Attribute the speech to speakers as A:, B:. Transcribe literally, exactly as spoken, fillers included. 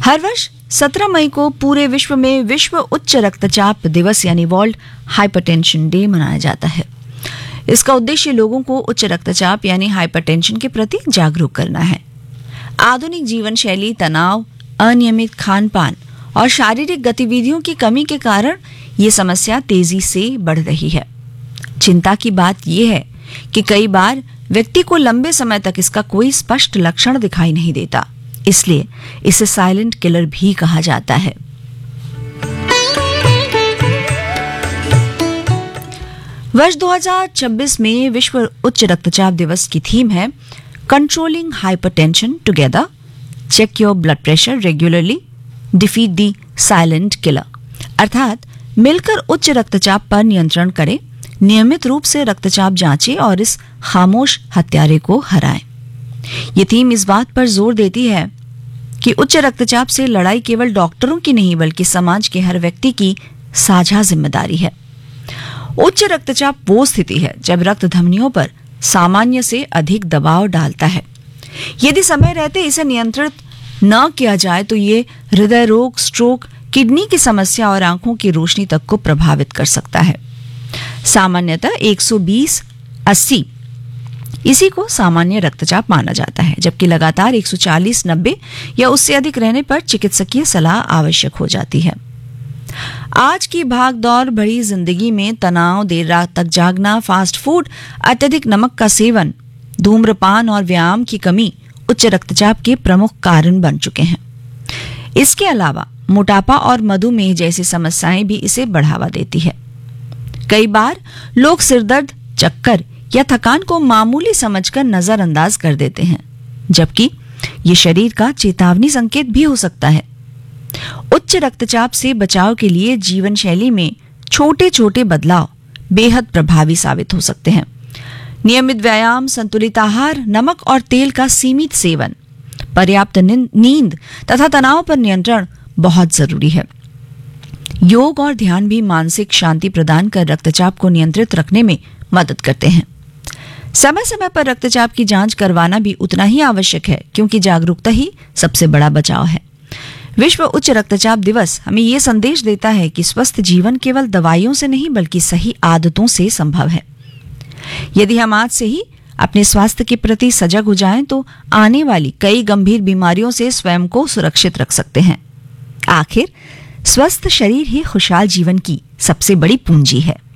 A: हर वर्ष सत्रह मई को पूरे विश्व में विश्व उच्च रक्तचाप दिवस यानी वर्ल्ड हाइपरटेंशन डे मनाया जाता है। इसका उद्देश्य लोगों को उच्च रक्तचाप यानी हाइपरटेंशन के प्रति जागरूक करना है। आधुनिक जीवन शैली, तनाव, अनियमित खान पान और शारीरिक गतिविधियों की कमी के कारण ये समस्या तेजी से बढ़ रही है। चिंता की बात यह है कि कई बार व्यक्ति को लंबे समय तक इसका कोई स्पष्ट लक्षण दिखाई नहीं देता, इसलिए इसे साइलेंट किलर भी कहा जाता है। वर्ष दो हज़ार छब्बीस में विश्व उच्च रक्तचाप दिवस की थीम है controlling hypertension together, check your blood pressure regularly, defeat the silent killer. अर्थात मिलकर उच्च रक्तचाप पर नियंत्रण करें, नियमित रूप से रक्तचाप जांचें और इस खामोश हत्यारे को हराएं। ये थीम इस बात पर जोर देती है कि उच्च रक्तचाप से लड़ाई केवल डॉक्टरों की नहीं बल्कि समाज के हर व्यक्ति की साझा जिम्मेदारी है। उच्च रक्तचाप वो स्थिति है जब रक्त धमनियों पर सामान्य से अधिक दबाव डालता है। यदि समय रहते इसे नियंत्रित न किया जाए तो ये हृदय रोग, स्ट्रोक, किडनी की समस्या और आंखों की रोशनी तक को प्रभावित कर सकता है। सामान्यतः एक सौ बीस अस्सी इसी को सामान्य रक्तचाप माना जाता है, जबकि लगातार एक सौ चालीस नब्बे या उससे अधिक रहने पर चिकित्सकीय सलाह आवश्यक हो जाती है। आज की भाग दौड़ भरी जिंदगी में तनाव, देर रात तक जागना, फास्ट फूड, अत्यधिक नमक का सेवन, धूम्रपान और व्यायाम की कमी उच्च रक्तचाप के प्रमुख कारण बन चुके हैं। इसके अलावा मोटापा और मधुमेह जैसी समस्याएं भी इसे बढ़ावा देती है। कई बार लोग सिरदर्द, चक्कर या थकान को मामूली समझकर नजरअंदाज कर देते हैं, जबकि ये शरीर का चेतावनी संकेत भी हो सकता है। उच्च रक्तचाप से बचाव के लिए जीवन शैली में छोटे छोटे बदलाव बेहद प्रभावी साबित हो सकते हैं। नियमित व्यायाम, संतुलित आहार, नमक और तेल का सीमित सेवन, पर्याप्त नींद तथा तनाव पर नियंत्रण बहुत जरूरी है। योग और ध्यान भी मानसिक शांति प्रदान कर रक्तचाप को नियंत्रित रखने में मदद करते हैं। समय समय पर रक्तचाप की जांच करवाना भी उतना ही आवश्यक है, क्योंकि जागरूकता ही सबसे बड़ा बचाव है। विश्व उच्च रक्तचाप दिवस हमें यह संदेश देता है कि स्वस्थ जीवन केवल दवाइयों से नहीं बल्कि सही आदतों से संभव है। यदि हम आज से ही अपने स्वास्थ्य के प्रति सजग हो जाएं तो आने वाली कई गंभीर बीमारियों से स्वयं को सुरक्षित रख सकते हैं। आखिर स्वस्थ शरीर ही खुशहाल जीवन की सबसे बड़ी पूंजी है।